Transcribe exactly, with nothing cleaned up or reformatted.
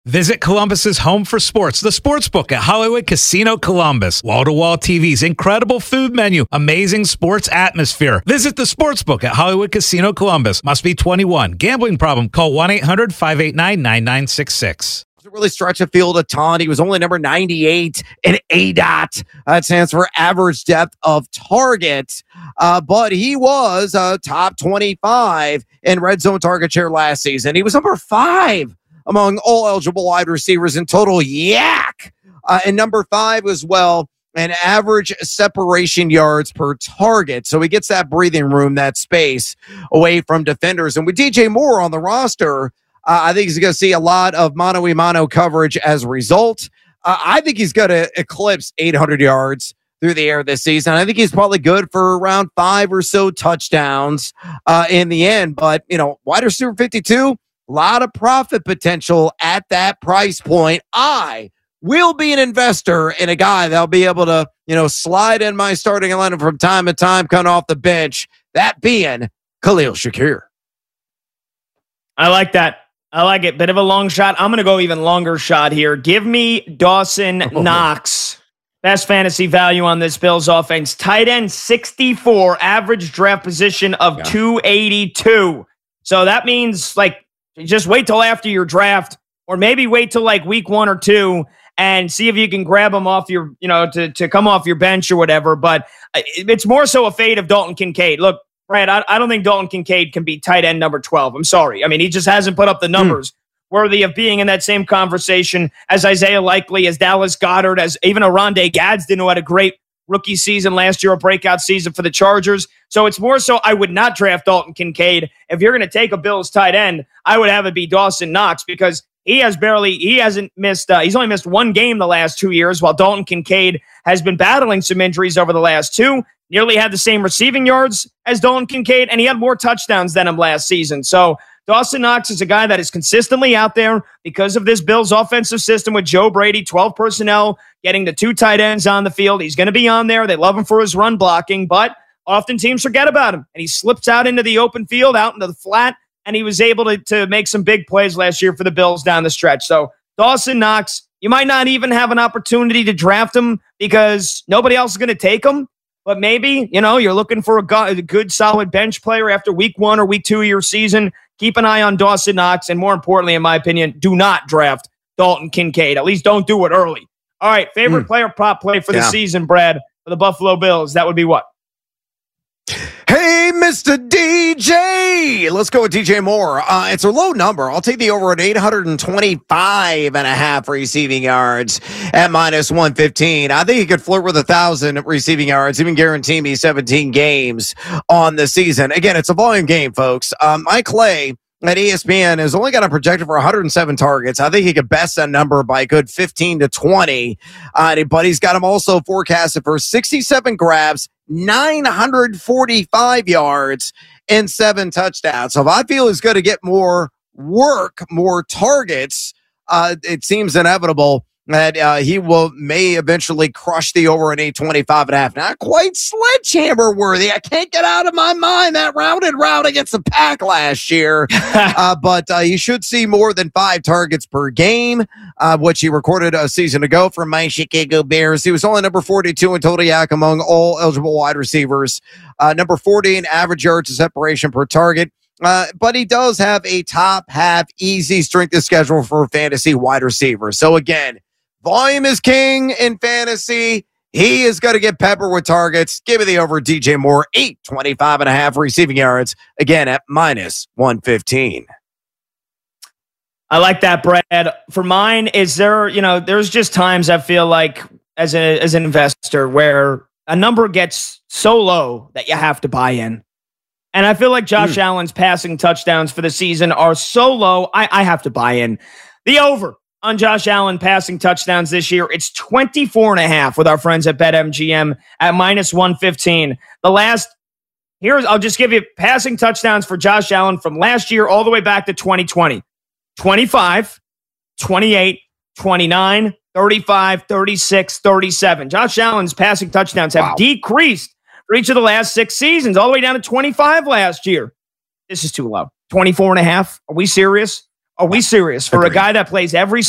Visit Columbus's home for sports, the Sportsbook at Hollywood Casino Columbus. Wall-to-wall T Vs, incredible food menu, amazing sports atmosphere. Visit the Sportsbook at Hollywood Casino Columbus. Must be twenty-one. Gambling problem? Call one eight hundred five eight nine nine nine six six. Doesn't really stretch the field a ton. He was only number ninety-eight in A D O T. That stands for average depth of target. Uh, but he was uh, top twenty-five in red zone target share last season. He was number five among all eligible wide receivers in total yak. Uh, and number five as well, an average separation yards per target. So he gets that breathing room, that space away from defenders. And with D J Moore on the roster, uh, I think he's going to see a lot of mano-a-mano coverage as a result. Uh, I think he's going to eclipse eight hundred yards through the air this season. I think he's probably good for around five or so touchdowns uh, in the end. But, you know, wide receiver fifty-two, a lot of profit potential at that price point. I will be an investor in a guy that'll be able to, you know, slide in my starting lineup from time to time, coming off the bench. That being Khalil Shakir. I like that. I like it. Bit of a long shot. I'm going to go even longer shot here. Give me Dawson oh. Knox. Best fantasy value on this Bills offense. Tight end sixty-four, average draft position of yeah. two eighty-two. So that means like, just wait till after your draft, or maybe wait till like week one or two and see if you can grab him off your, you know, to, to come off your bench or whatever. But it's more so a fade of Dalton Kincaid. Look, Brad, I, I don't think Dalton Kincaid can be tight end number twelve. I'm sorry. I mean, he just hasn't put up the numbers mm. worthy of being in that same conversation as Isaiah Likely, as Dallas Goedert, as even Oronde Gadsden, who had a great rookie season last year, a breakout season for the Chargers. So it's more so I would not draft Dalton Kincaid. If you're going to take a Bills tight end, I would have it be Dawson Knox, because he has barely, he hasn't missed, uh, he's only missed one game the last two years, while Dalton Kincaid has been battling some injuries over the last two, nearly had the same receiving yards as Dalton Kincaid, and he had more touchdowns than him last season. So Dawson Knox is a guy that is consistently out there because of this Bills offensive system with Joe Brady, twelve personnel, getting the two tight ends on the field. He's going to be on there. They love him for his run blocking, but often teams forget about him. And he slips out into the open field, out into the flat, and he was able to, to make some big plays last year for the Bills down the stretch. So Dawson Knox, you might not even have an opportunity to draft him because nobody else is going to take him. But maybe, you know, you're looking for a, go- a good, solid bench player after week one or week two of your season. Keep an eye on Dawson Knox. And more importantly, in my opinion, do not draft Dalton Kincaid. At least don't do it early. All right, favorite mm. player prop play for yeah. the season, Brad, for the Buffalo Bills. That would be what? Hey, Mister D J. Let's go with D J Moore. Uh, it's a low number. I'll take the over at eight twenty-five and a half receiving yards at minus one fifteen. I think he could flirt with a thousand receiving yards, even guarantee me seventeen games on the season. Again, it's a volume game, folks. Um, Mike Clay at E S P N has only got a projected for one hundred seven targets. I think he could best that number by a good fifteen to twenty. Uh, but he's got him also forecasted for sixty-seven grabs, nine forty-five yards, and seven touchdowns. So if I feel he's going to get more work, more targets, uh, it seems inevitable that uh, he will may eventually crush the over at eight twenty-five and a half. Not quite sledgehammer worthy. I can't get out of my mind that rounded route against the Pack last year. uh, but uh, you should see more than five targets per game, uh, which he recorded a season ago from my Chicago Bears. He was only number forty-two in total yak among all eligible wide receivers. Uh, number forty in average yards of separation per target. Uh, but he does have a top half easy strength of schedule for fantasy wide receivers. So again, volume is king in fantasy. He is going to get pepper with targets. Give me the over D J Moore, eight twenty-five and a half receiving yards, again at minus one fifteen. I like that, Brad. For mine, is there, you know, there's just times I feel like as a as an investor where a number gets so low that you have to buy in. And I feel like Josh mm. Allen's passing touchdowns for the season are so low, I, I have to buy in. The over on Josh Allen passing touchdowns this year, it's twenty-four and a half with our friends at BetMGM at minus one fifteen. The last, here's, I'll just give you passing touchdowns for Josh Allen from last year all the way back to twenty twenty. twenty-five, twenty-eight, twenty-nine, thirty-five, thirty-six, thirty-seven. Josh Allen's passing touchdowns have wow. decreased for each of the last six seasons, all the way down to twenty-five last year. This is too low. twenty-four and a half. Are we serious? Are we serious? For Agreed. A guy that plays every